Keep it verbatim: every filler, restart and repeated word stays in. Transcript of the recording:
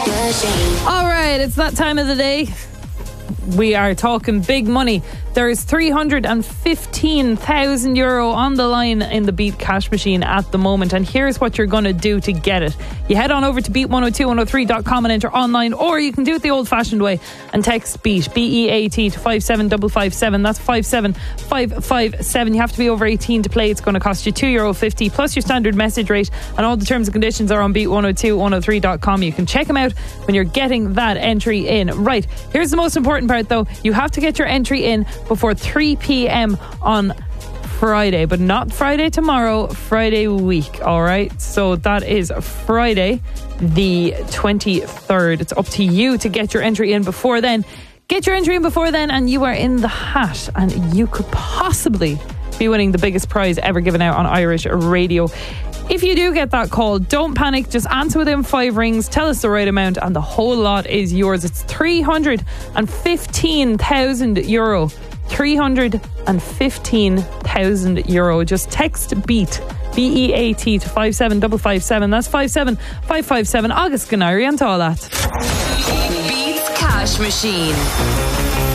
All right, it's that time of the day. We are talking big money. There's three hundred fifteen thousand euro on the line in the Beat Cash Machine at the moment. And here's what you're going to do to get it. You head on over to beat one oh two one oh three dot com and enter online, or you can do it the old fashioned way and text BEAT, B E A T, to five seven five five seven. That's five seven five five seven. You have to be over eighteen to play. It's going to cost you two euro fifty plus your standard message rate. And all the terms and conditions are on beat one oh two one oh three dot com. You can check them out when you're getting that entry in. Right, here's the most important part though. You have to get your entry in before three p.m. on Friday, but not Friday tomorrow, Friday week, all right? So that is Friday the twenty-third. It's up to you to get your entry in before then. Get your entry in before then and you are in the hat, and you could possibly be winning the biggest prize ever given out on Irish radio. If you do get that call, don't panic. Just answer within five rings. Tell us the right amount and the whole lot is yours. It's three hundred fifteen thousand euro. three hundred fifteen thousand euro. Just text BEAT, B E A T, to five seven five five seven. That's five seven five five seven. August Ganari and all that. Beats Cash Machine.